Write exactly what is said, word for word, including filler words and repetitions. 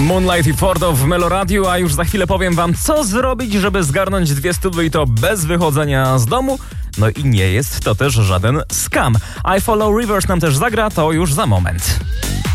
Moonlight i Fordo w Meloradiu, a już za chwilę powiem wam, co zrobić, żeby zgarnąć dwie stówy i to bez wychodzenia z domu. No i nie jest to też żaden scam. I Follow Rivers nam też zagra, to już za moment.